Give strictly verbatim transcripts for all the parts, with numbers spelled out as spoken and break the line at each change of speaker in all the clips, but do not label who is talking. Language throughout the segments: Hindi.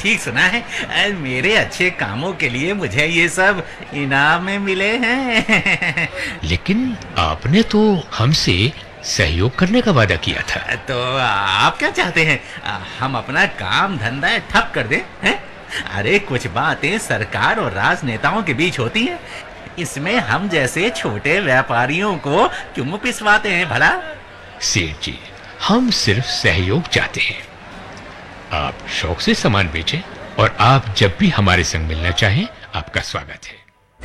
ठीक सुना है। मेरे अच्छे कामों के लिए मुझे ये सब इनाम में मिले हैं।
लेकिन आपने तो हमसे सहयोग करने का वादा किया था।
तो आप क्या चाहते हैं, हम अपना काम धंधा ठप कर दें हैं? अरे कुछ बातें सरकार और राजनेताओं के बीच होती हैं, इसमें हम जैसे छोटे व्यापारियों को क्यों पिसवाते हैं भला?
सेठ जी, हम सिर्फ सहयोग चाहते हैं। आप शौक से सामान बेचें और आप जब भी हमारे संग मिलना चाहें, आपका स्वागत है।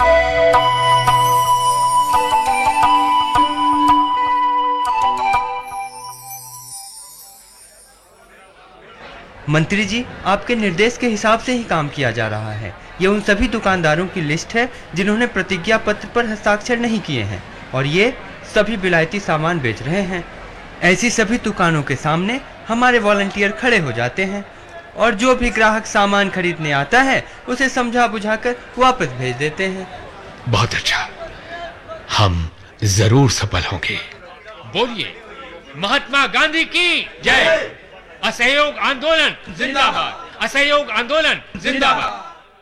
मंत्री जी, आपके निर्देश के हिसाब से ही काम किया जा रहा है। ये उन सभी दुकानदारों की लिस्ट है जिन्होंने प्रतिज्ञा पत्र पर हस्ताक्षर नहीं किए हैं और ये सभी विलायती सामान बेच रहे हैं। ऐसी सभी दुकानों के सामने हमारे वॉलंटियर खड़े हो जाते हैं और जो भी ग्राहक सामान खरीदने आता है उसे समझा बुझाकर वापस भेज देते हैं।
बहुत अच्छा, हम जरूर सफल होंगे। बोलिए, महात्मा गांधी की जय। असहयोग आंदोलन जिंदाबाद। असहयोग आंदोलन जिंदाबाद।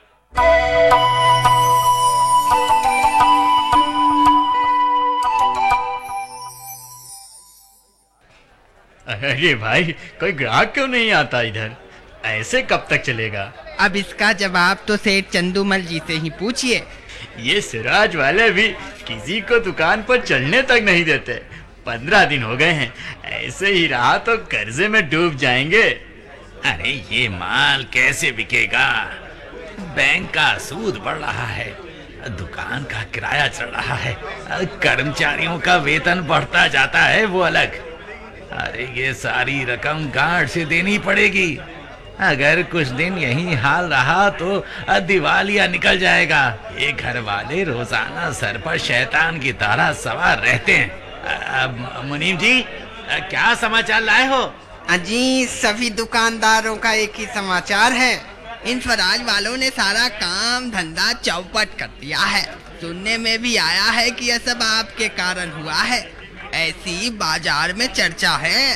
अरे भाई, कोई ग्राहक क्यों नहीं आता इधर? ऐसे कब तक चलेगा?
अब इसका जवाब तो सेठ चंदूमल जी से ही पूछिए।
ये सिराज वाले भी किसी को दुकान पर चलने तक नहीं देते। पंद्रह दिन हो गए हैं, ऐसे ही रहा तो कर्जे में डूब जाएंगे।
अरे ये माल कैसे बिकेगा? बैंक का सूद बढ़ रहा है, दुकान का किराया चढ़ रहा है, कर्मचारियों का वेतन बढ़ता जाता है वो अलग। अरे ये सारी रकम गांठ से देनी पड़ेगी। अगर कुछ दिन यही हाल रहा तो दिवालिया निकल जाएगा। ये घर वाले रोजाना सर पर शैतान की तरह सवार रहते हैं। मुनीम जी, क्या समाचार लाए हो?
अजी, सभी दुकानदारों का एक ही समाचार है। इन स्वराज वालों ने सारा काम धंधा चौपट कर दिया है। सुनने में भी आया है कि यह सब आपके कारण हुआ है। ऐसी बाजार में चर्चा है।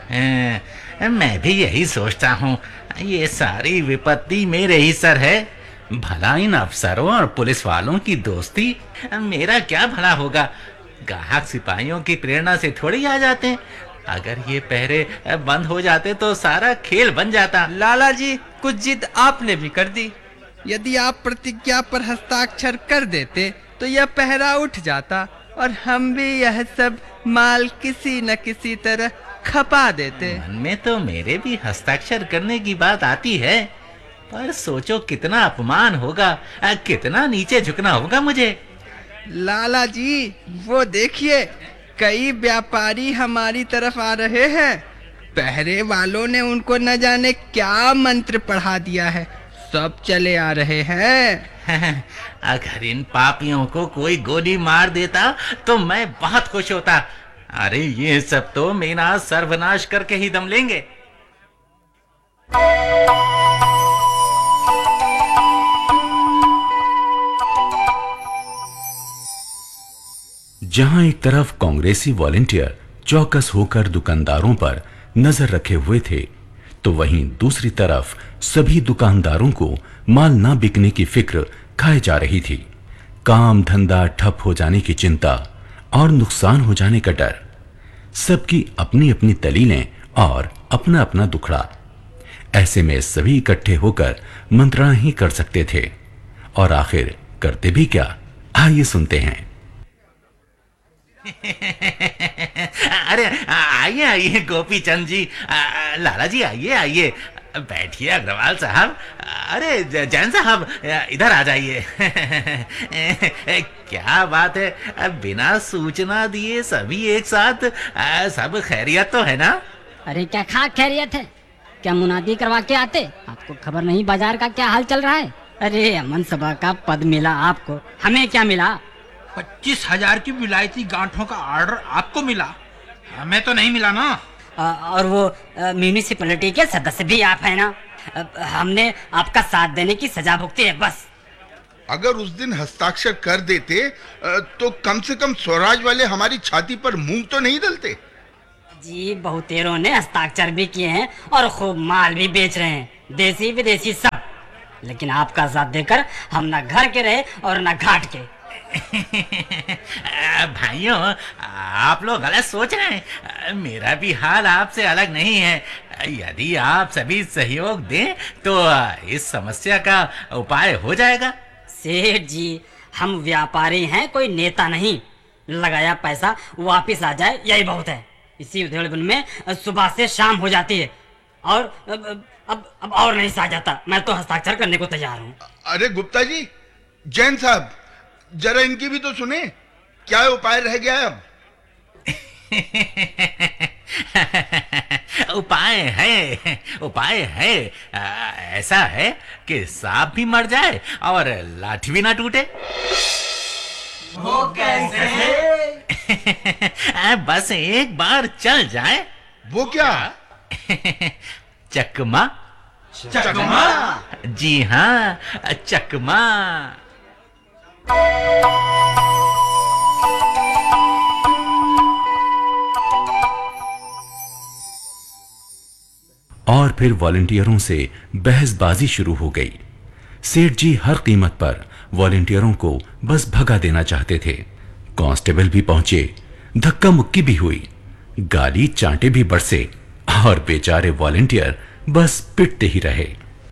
आ, मैं भी यही सोचता हूँ। ये सारी विपत्ति मेरे ही सर है। भला इन अफसरों और पुलिस वालों की दोस्ती, मेरा क्या भला होगा? ग्राहक सिपाहियों की प्रेरणा से थोड़ी आ जाते हैं। अगर ये पहरे बंद हो जाते तो सारा खेल बन जाता।
लाला जी, कुछ जिद आपने भी कर दी।
यदि आप प्रतिज्ञा पर हस्ताक्षर कर देते तो यह पहरा उठ जाता और हम भी यह सब माल किसी न किसी तरह खपा देते।
मन में तो मेरे भी हस्ताक्षर करने की बात आती है, पर सोचो कितना अपमान होगा, कितना नीचे झुकना होगा मुझे।
लाला जी, वो देखिए, कई व्यापारी हमारी तरफ आ रहे हैं। पहरे वालों ने उनको न जाने क्या मंत्र पढ़ा दिया है, सब चले आ रहे हैं।
अगर इन पापियों को कोई गोली मार देता तो मैं बहुत खुश होता। अरे ये सब तो मेरा सर्वनाश करके ही दम लेंगे।
जहां एक तरफ कांग्रेसी वॉलंटियर चौकस होकर दुकानदारों पर नजर रखे हुए थे, तो वहीं दूसरी तरफ सभी दुकानदारों को माल ना बिकने की फिक्र खाए जा रही थी। काम धंधा ठप हो जाने की चिंता और नुकसान हो जाने का डर। सबकी अपनी अपनी दलीलें और अपना अपना दुखड़ा। ऐसे में सभी इकट्ठे होकर मंत्रणा ही कर सकते थे, और आखिर करते भी क्या, आइए सुनते हैं।
अरे आइए आइए गोपी चंद जी, लाला जी आइए आइए, बैठिए अग्रवाल साहब। अरे जैन साहब, इधर आ जाइए। क्या बात है, बिना सूचना दिए सभी एक साथ? सब खैरियत तो है ना?
अरे क्या खा खैरियत है? क्या मुनादी करवा के आते? आपको खबर नहीं बाजार का क्या हाल चल रहा है? अरे अमन सभा का पद मिला आपको, हमें क्या मिला?
पच्चीस हजार की विलायती गांठों का ऑर्डर आपको मिला, हमें तो नहीं मिला ना।
आ, और वो म्यूनिसिपैलिटी के सदस्य भी आप है ना। आ, हमने आपका साथ देने की सजा भुगती है बस।
अगर उस दिन हस्ताक्षर कर देते तो कम से कम स्वराज वाले हमारी छाती पर मूंग तो नहीं डलते।
जी, बहुतेरों ने हस्ताक्षर भी किए हैं और खूब माल भी बेच रहे हैं, देसी विदेशी सब। लेकिन आपका साथ देकर हम ना घर के रहे और ना घाट के।
भाइयों, आप लोग गलत सोच रहे हैं। मेरा भी हाल आपसे अलग नहीं है। यदि आप सभी सहयोग दें तो इस समस्या का उपाय हो जाएगा।
सेठ जी, हम व्यापारी हैं, कोई नेता नहीं। लगाया पैसा वापिस आ जाए यही बहुत है। इसी उधेड़बुन में सुबह से शाम हो जाती है और अब अब, अब और नहीं सहा जाता। मैं तो हस्ताक्षर करने को तैयार हूँ।
अरे गुप्ता जी, जैन साहब, जरा इनकी भी तो सुने। क्या उपाय रह गया है अब?
उपाय है, उपाय है। आ, ऐसा है कि सांप भी मर जाए और लाठी भी ना टूटे।
वो कैसे?
बस एक बार चल जाए।
वो क्या?
चकमा।
चकमा?
जी हाँ, चकमा।
और फिर वॉलंटियरों से बहसबाजी शुरू हो गई। सेठ जी हर कीमत पर वॉलंटियरों को बस भगा देना चाहते थे। कांस्टेबल भी पहुंचे, धक्का मुक्की भी हुई, गाली चांटे भी बरसे और बेचारे वॉलंटियर बस पिटते ही रहे।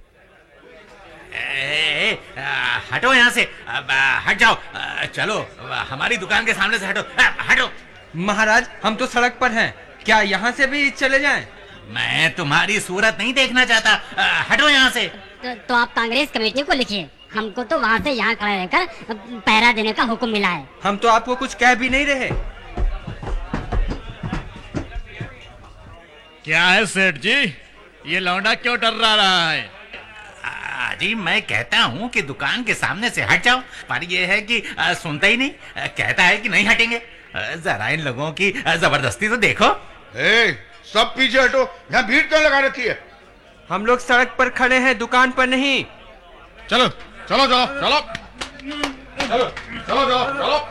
ए, आ, हटो यहाँ से, अब, आ, हट जाओ। आ, चलो हमारी दुकान के सामने से हटो, आ, हटो।
महाराज, हम तो सड़क पर हैं, क्या यहाँ से भी चले जाएं?
मैं तुम्हारी सूरत नहीं देखना चाहता। आ, हटो यहाँ से।
तो, तो आप कांग्रेस कमेटी को लिखिए। हमको तो वहाँ से यहाँ खड़ा रहकर पहरा देने का हुक्म मिला है।
हम तो आपको कुछ कह भी नहीं रहे।
क्या है सेठ जी, ये लौंडा क्यों डरा रहा है?
आ, जी मैं कहता हूँ कि दुकान के सामने से हट जाओ, पर ये है कि आ, सुनता ही नहीं। आ, कहता है कि नहीं हटेंगे। आ, जरा इन लोगों की आ, जबरदस्ती तो देखो।
ए, सब पीछे हटो, यहाँ भीड़ क्यों लगा रखी है?
हम लोग सड़क पर खड़े हैं, दुकान पर नहीं।
चलो चलो चलो चलो चलो चलो चलो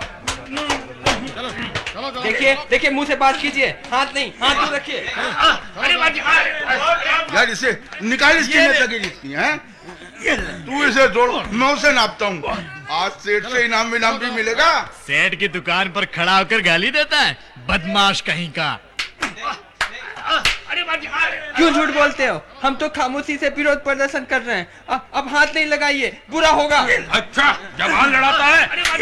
चलो।
देखिए देखिए, मुंह से बात कीजिए, हाथ नहीं, हाथ दूर रखिए।
यार इसे निकाल, इसकी नस लगी जितनी है। तू इसे जोड़, मैं उसे नापता हूँ। आज सेठ से इनाम विनाम भी मिलेगा।
सेठ की दुकान पर खड़ा होकर गाली देता है, बदमाश कहीं का।
क्यों झूठ बोलते हो? हम तो खामोशी से विरोध प्रदर्शन कर रहे हैं। अ, अब हाथ नहीं लगाइए, बुरा होगा।
अच्छा, जवान लड़ाता है।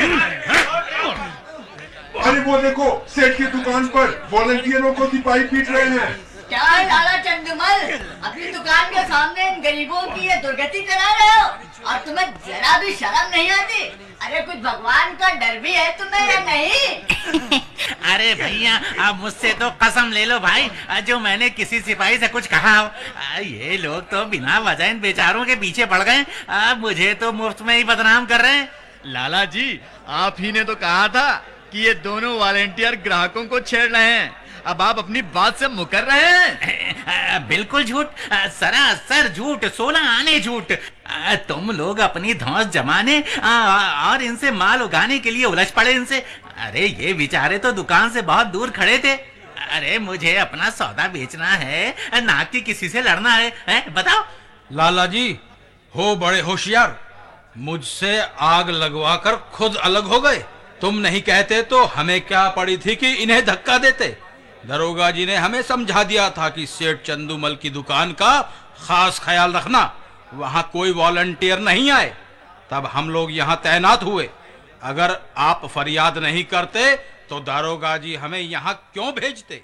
अरे वो देखो, सेठ की दुकान पर वॉलंटियरों को सिपाही पीट रहे हैं।
क्या है लाला चंदुमल, अपनी दुकान के सामने इन गरीबों की ये दुर्गति करा रहे हो और तुम्हें जरा भी शर्म नहीं आती? अरे कुछ भगवान का डर भी है तुम्हें या नहीं?
अरे भैया, अब मुझसे तो कसम ले लो भाई, जो मैंने किसी सिपाही से कुछ कहा हो। ये लोग तो बिना वजह इन बेचारों के पीछे पड़ गए। मुझे तो मुफ्त में ही बदनाम कर रहे हैं।
लाला जी, आप ही ने तो कहा था कि ये दोनों वॉलंटियर ग्राहकों को छेड़ रहे हैं। अब आप अपनी बात से मुकर रहे हैं।
बिल्कुल झूठ, सरासर झूठ, सोलह आने झूठ। तुम लोग अपनी धौंस जमाने और इनसे माल उगाने के लिए उलझ पड़े इनसे। अरे ये बेचारे तो दुकान से बहुत दूर खड़े थे। अरे मुझे अपना सौदा बेचना है, ना कि किसी से लड़ना है, है? बताओ।
लाला जी हो बड़े होशियार, मुझसे आग लगवा कर खुद अलग हो गए। तुम नहीं कहते तो हमें क्या पड़ी थी कि इन्हें धक्का देते। दरोगा जी ने हमें समझा दिया था कि सेठ चंदूमल की दुकान का खास ख्याल रखना, वहां कोई वॉलंटियर नहीं आए। तब हम लोग यहाँ तैनात हुए। अगर आप फरियाद नहीं करते तो दरोगा जी हमें यहाँ क्यों भेजते?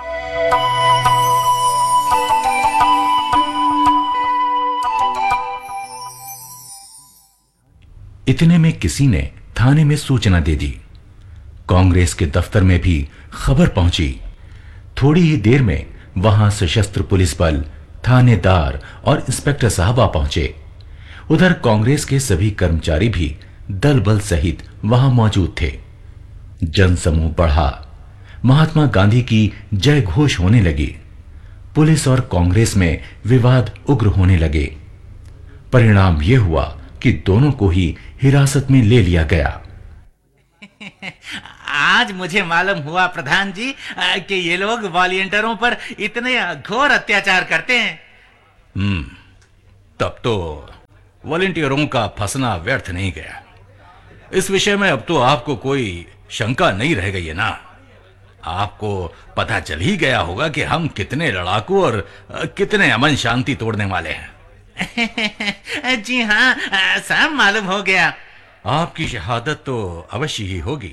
इतने में किसी ने थाने में सूचना दे दी। कांग्रेस के दफ्तर में भी खबर पहुंची। थोड़ी ही देर में वहां सशस्त्र पुलिस बल, थानेदार और इंस्पेक्टर साहब आ पहुंचे। उधर कांग्रेस के सभी कर्मचारी भी दल बल सहित वहां मौजूद थे। जनसमूह बढ़ा, महात्मा गांधी की जय घोष होने लगी। पुलिस और कांग्रेस में विवाद उग्र होने लगे। परिणाम यह हुआ कि दोनों को ही हिरासत में ले लिया गया।
आज मुझे मालूम हुआ प्रधान जी कि ये लोग वॉलंटियरों पर इतने घोर अत्याचार करते हैं।
हम्म, तब तो
वॉलंटियरों का फंसना व्यर्थ नहीं गया। इस विषय में अब तो आपको कोई शंका नहीं रह गई है ना? आपको पता चल ही गया होगा कि हम कितने लड़ाकू और कितने अमन शांति तोड़ने वाले हैं।
जी हाँ, सब मालूम हो गया।
आपकी शहादत तो अवश्य ही होगी।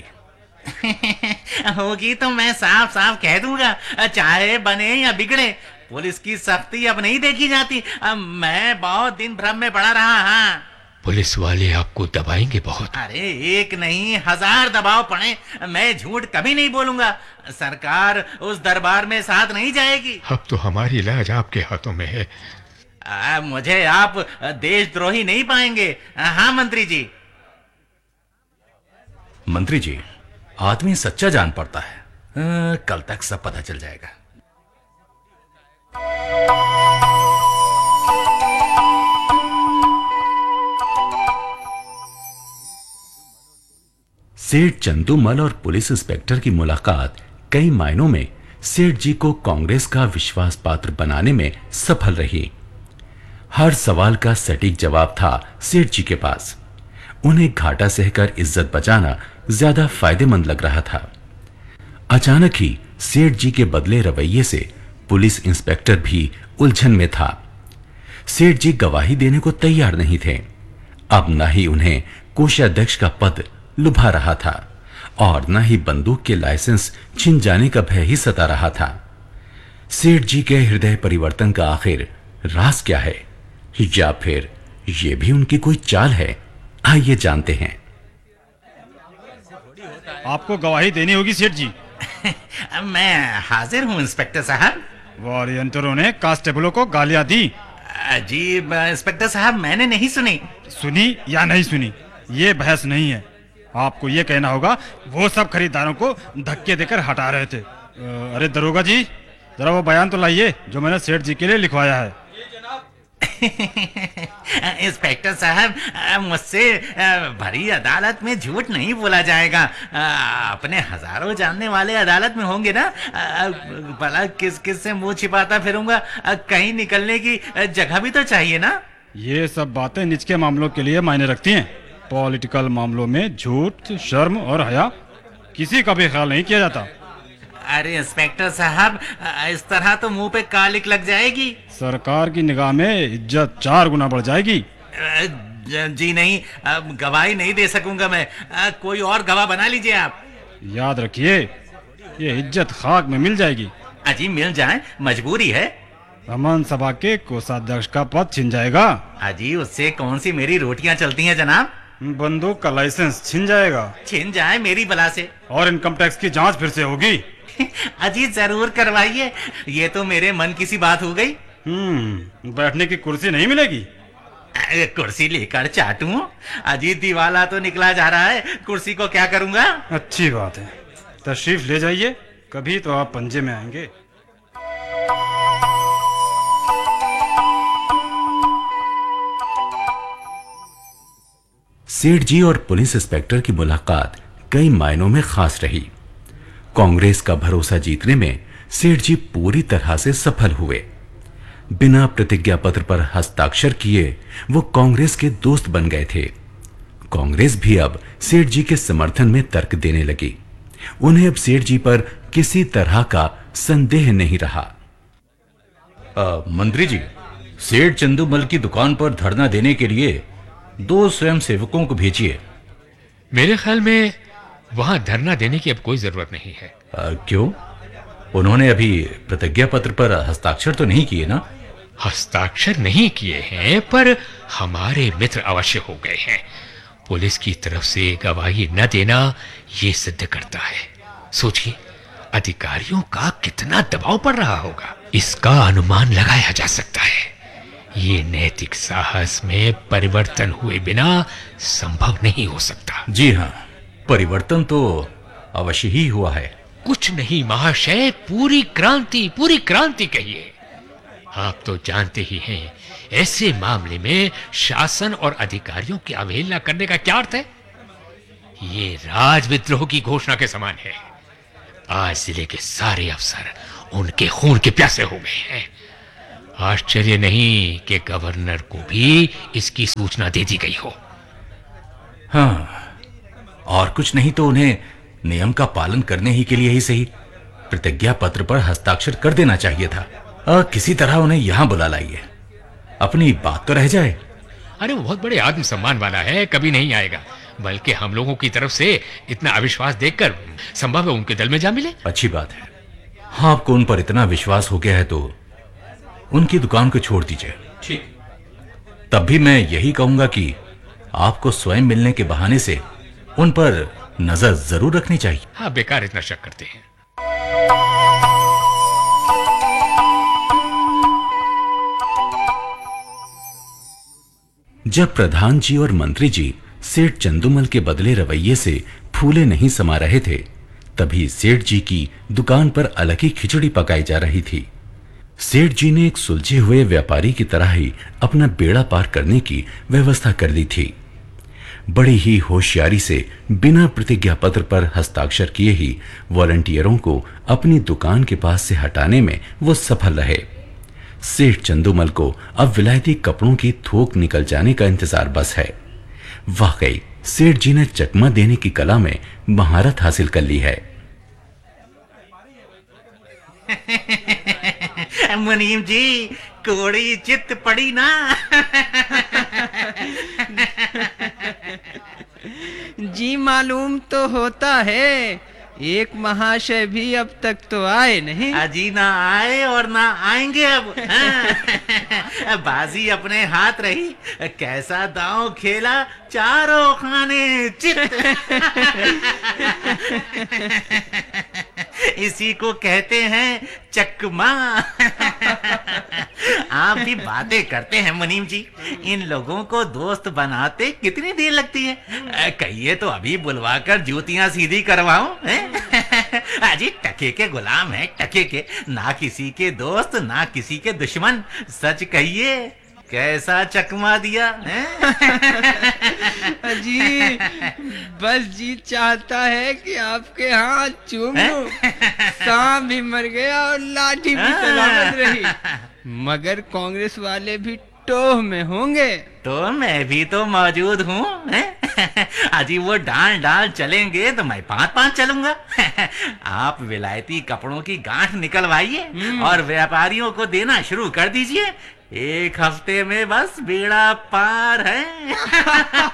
होगी तो मैं साफ साफ कह दूंगा, चाहे बने या बिगड़े। पुलिस की सख्ती अब नहीं देखी जाती। अब मैं बहुत दिन भ्रम में पड़ा रहा। हाँ,
पुलिस वाले आपको दबाएंगे बहुत।
अरे एक नहीं हजार दबाव पड़े, मैं झूठ कभी नहीं बोलूंगा। सरकार उस दरबार में साथ नहीं जाएगी।
अब तो हमारी इलाज आपके हाथों में है।
आ, मुझे आप देशद्रोही नहीं पाएंगे। हाँ मंत्री जी।
मंत्री जी, आदमी सच्चा जान पड़ता है। आ, कल तक सब पता चल जाएगा।
सेठ चंदूमल और पुलिस इंस्पेक्टर की मुलाकात कई मायनों में सेठ जी को कांग्रेस का विश्वास पात्र बनाने में सफल रही। हर सवाल का सटीक जवाब था सेठ जी के पास। उन्हें घाटा सहकर इज्जत बचाना ज्यादा फायदेमंद लग रहा था। अचानक ही सेठ जी के बदले रवैये से पुलिस इंस्पेक्टर भी उलझन में था। सेठ जी गवाही देने को तैयार नहीं थे। अब न ही उन्हें कोषाध्यक्ष का पद लुभा रहा था और न ही बंदूक के लाइसेंस छिन जाने का भय ही सता रहा था। सेठ जी के हृदय परिवर्तन का आखिर राज क्या है, या फिर ये भी उनकी कोई चाल है? आइए जानते हैं।
आपको गवाही देनी होगी सेठ जी।
मैं हाजिर हूँ इंस्पेक्टर साहब।
वॉलंटियरों ने कांस्टेबलों को गालियां दी।
जी इंस्पेक्टर साहब, मैंने नहीं सुनी।
सुनी या नहीं सुनी, ये बहस नहीं है। आपको ये कहना होगा वो सब खरीदारों को धक्के देकर हटा रहे थे। अरे दरोगा जी, जरा वो बयान तो लाइए जो मैंने सेठ जी के लिए लिखवाया है।
इंस्पेक्टर साहब, मुझसे भरी अदालत में झूठ नहीं बोला जाएगा। अपने हजारों जानने वाले अदालत में होंगे ना। भला किस किस से मुंह छिपाता फिरूंगा, कहीं निकलने की जगह भी तो चाहिए ना।
ये सब बातें निचके मामलों के लिए मायने रखती हैं। पॉलिटिकल मामलों में झूठ, शर्म और हया किसी का भी ख्याल नहीं किया जाता।
अरे इंस्पेक्टर साहब, इस तरह तो मुंह पे कालिक लग जाएगी।
सरकार की निगाह में इज्जत चार गुना बढ़ जाएगी।
जी नहीं, गवाही नहीं दे सकूंगा मैं। कोई और गवाह बना लीजिए आप।
याद रखिए, ये इज्जत खाक में मिल जाएगी।
अजी मिल जाए, मजबूरी है।
अमन सभा के कोषाध्यक्ष का पद छिन जाएगा।
अजी उससे कौन सी मेरी रोटियां चलती हैं जनाब।
बंदूक का लाइसेंस छिन जाएगा।
छिन जाए मेरी बला से।
और इनकम टैक्स की जांच फिर से होगी।
अजी जरूर करवाइए, ये तो मेरे मन की सी बात हो गई।
हम्म, बैठने की कुर्सी नहीं मिलेगी।
कुर्सी लेकर चाटूं? अजी दिवाला तो निकला जा रहा है, कुर्सी को क्या करूंगा।
अच्छी बात है, तशरीफ ले जाइए, कभी तो आप पंजे में आएंगे।
सेठ जी और पुलिस इंस्पेक्टर की मुलाकात कई मायनों में खास रही। कांग्रेस का भरोसा जीतने में सेठ जी पूरी तरह से सफल हुए। बिना प्रतिज्ञा पत्र पर हस्ताक्षर किए वो कांग्रेस के दोस्त बन गए थे। कांग्रेस भी अब सेठ जी के समर्थन में तर्क देने लगी। उन्हें अब सेठ जी पर किसी तरह का संदेह नहीं रहा।
आ, मंत्री जी, सेठ चंदूमल की दुकान पर धरना देने के लिए दो स्वयं सेवकों को भेजिए।
मेरे ख्याल में वहां धरना देने की अब कोई जरूरत नहीं है।
आ, क्यों? उन्होंने अभी प्रतिज्ञा पत्र पर हस्ताक्षर तो नहीं किए ना?
हस्ताक्षर नहीं किए हैं, पर हमारे मित्र अवश्य हो गए हैं। पुलिस की तरफ से गवाही न देना ये सिद्ध करता है। सोचिए, अधिकारियों का कितना दबाव पड़ रहा होगा, इसका अनुमान लगाया जा सकता है। ये नैतिक साहस में परिवर्तन हुए बिना संभव नहीं हो सकता।
जी हाँ, परिवर्तन तो अवश्य ही हुआ है।
कुछ नहीं महाशय, पूरी क्रांति, पूरी क्रांति कहिए। आप तो जानते ही हैं, ऐसे मामले में शासन और अधिकारियों की अवहेलना करने का क्या अर्थ है? ये राजविद्रोह की घोषणा के समान है। आज जिले के सारे अफसर उनके खून के प्यासे हो गए हैं। आश्चर्य नहीं कि गवर्नर को भी इसकी सूचना दे दी गई हो।
हाँ, और कुछ नहीं तो उन्हें नियम का पालन करने ही के लिए ही सही प्रतिज्ञा पत्र पर हस्ताक्षर कर देना चाहिए था। आ, किसी तरह उन्हें यहां बुला लाइए, अपनी बात तो रह जाए।
अरे वो बहुत बड़े आत्मसम्मान वाला है, कभी नहीं आएगा। बल्कि हम लोगों की तरफ से इतना अविश्वास देखकर संभव है उनके दल में जा मिले।
अच्छी बात है। हाँ, आपको उन पर इतना विश्वास हो गया है तो उनकी दुकान को छोड़ दीजिए।
ठीक।
तब भी मैं यही कहूंगा कि आपको स्वयं मिलने के बहाने से उन पर नजर जरूर रखनी चाहिए।
हाँ, बेकार इतना शक करते हैं।
जब प्रधान जी और मंत्री जी सेठ चंदूमल के बदले रवैये से फूले नहीं समा रहे थे, तभी सेठ जी की दुकान पर अलग ही खिचड़ी पकाई जा रही थी। सेठ जी ने एक सुलझे हुए व्यापारी की तरह ही अपना बेड़ा पार करने की व्यवस्था कर दी थी। बड़ी ही होशियारी से बिना प्रतिज्ञा पत्र पर हस्ताक्षर किए ही वॉलंटियरों को अपनी दुकान के पास से हटाने में वो सफल रहे। सेठ चंदूमल को अब विलायती कपड़ों की थोक निकल जाने का इंतजार बस है। वाकई सेठ जी ने चकमा देने की कला में महारत हासिल कर ली है।
मुनीम जी, कोड़ी चित्त पड़ी ना।
जी मालूम तो होता है, एक महाशय भी अब तक तो आए नहीं।
अजी ना आए और ना आएंगे अब। हाँ। बाजी अपने हाथ रही, कैसा दांव खेला, चारों खाने चित। इसी को कहते हैं चकमा। आप भी बातें करते हैं मुनीम जी, इन लोगों को दोस्त बनाते कितनी देर लगती है? कहिए तो अभी बुलवाकर जूतियां सीधी करवाऊं। अजी टके के गुलाम है, टके के, ना किसी के दोस्त ना किसी के दुश्मन। सच कहिए, कैसा चकमा दिया है?
जी बस जी चाहता है कि आपके हाथ चूम लूं। सांप भी मर गया और लाठी भी सलामत रही, मगर कांग्रेस वाले भी टोह में होंगे।
तो मैं भी तो मौजूद हूँ। अजी वो डाल डाल चलेंगे तो मैं पांच पांच चलूंगा। आप विलायती कपड़ों की गांठ निकलवाइए और व्यापारियों को देना शुरू कर दीजिए। एक हफ्ते में बस बेड़ा पार है।